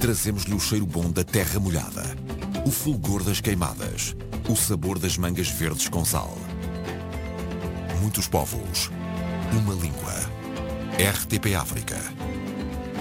Trazemos-lhe o cheiro bom da terra molhada, o fulgor das queimadas, o sabor das mangas verdes com sal. Muitos povos, uma língua. RTP África.